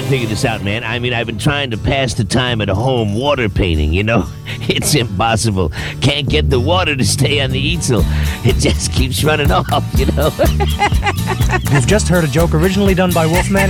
figure this out, man. I mean, I've been trying to pass the time at home water painting, you know? It's impossible. Can't get the water to stay on the easel. It just keeps running off, you know? You've just heard a joke originally done by Wolfman